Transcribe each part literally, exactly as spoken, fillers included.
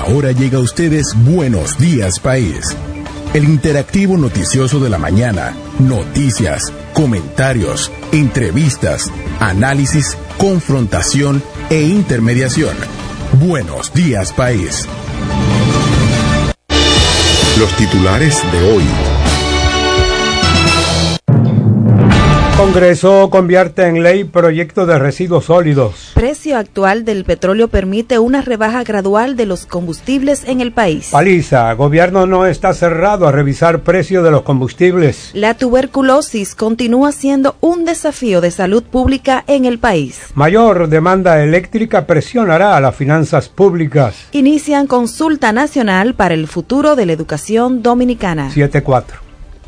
Ahora llega a ustedes Buenos Días País, el interactivo noticioso de la mañana. Noticias, comentarios, entrevistas, análisis, confrontación e intermediación. Buenos Días País. Los titulares de hoy. Congreso convierte en ley proyecto de residuos sólidos. Precio actual del petróleo permite una rebaja gradual de los combustibles en el país. Paliza, gobierno no está cerrado a revisar precio de los combustibles. La tuberculosis continúa siendo un desafío de salud pública en el país. Mayor demanda eléctrica presionará a las finanzas públicas. Inician consulta nacional para el futuro de la educación dominicana. siete cuatro.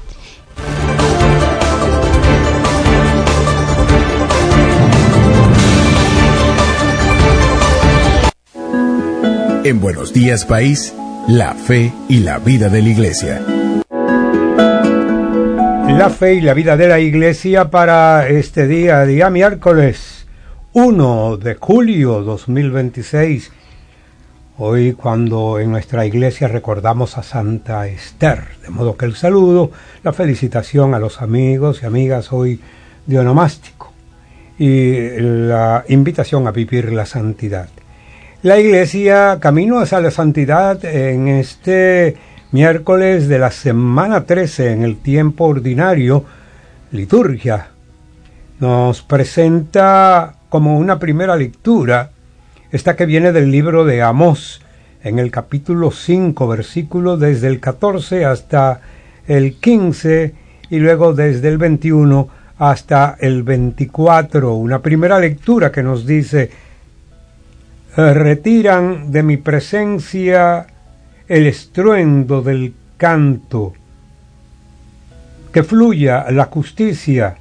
En Buenos Días País, la fe y la vida de la Iglesia. La fe y la vida de la Iglesia para este día, día miércoles primero de julio dos mil veintiséis. Hoy, cuando en nuestra iglesia recordamos a Santa Esther, de modo que el saludo, la felicitación a los amigos y amigas hoy de onomástico y la invitación a vivir la santidad. La Iglesia camino hacia la santidad en este miércoles de la semana trece en el tiempo ordinario, liturgia. Nos presenta como una primera lectura esta que viene del libro de Amós, en el capítulo cinco, versículo desde el catorce hasta el quince y luego desde el veintiuno hasta el veinticuatro. Una primera lectura que nos dice: retiran de mi presencia el estruendo del canto, que fluya la justicia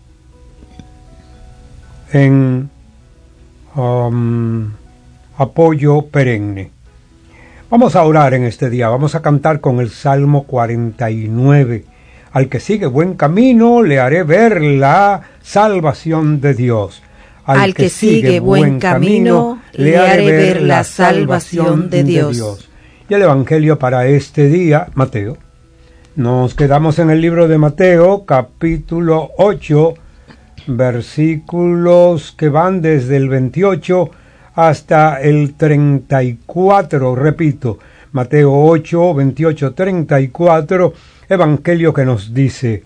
en um, apoyo perenne. Vamos a orar en este día, vamos a cantar con el Salmo cuarenta y nueve. Al que sigue buen camino le haré ver la salvación de Dios. Al, Al que, que sigue buen camino, le haré ver la salvación de Dios. de Dios. Y el Evangelio para este día, Mateo. Nos quedamos en el libro de Mateo, capítulo ocho, versículos que van desde el veintiocho hasta el treinta y cuatro. Repito, Mateo ocho, veintiocho, treinta y cuatro, Evangelio que nos dice: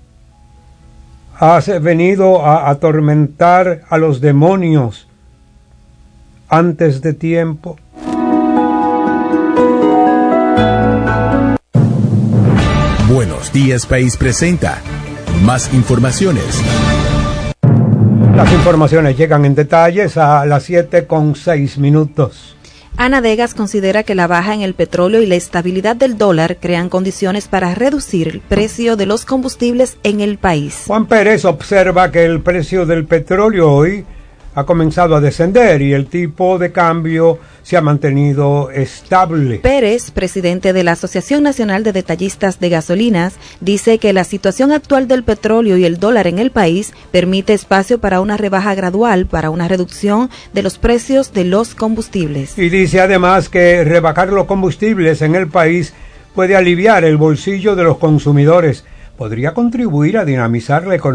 has venido a atormentar a los demonios antes de tiempo. Buenos Días País presenta más informaciones. Las informaciones llegan en detalles a las siete con seis minutos. Ana Degas considera que la baja en el petróleo y la estabilidad del dólar crean condiciones para reducir el precio de los combustibles en el país. Juan Pérez observa que el precio del petróleo hoy ha comenzado a descender y el tipo de cambio se ha mantenido estable. Pérez, presidente de la Asociación Nacional de Detallistas de Gasolinas, dice que la situación actual del petróleo y el dólar en el país permite espacio para una rebaja gradual, para una reducción de los precios de los combustibles. Y dice además que rebajar los combustibles en el país puede aliviar el bolsillo de los consumidores, podría contribuir a dinamizar la economía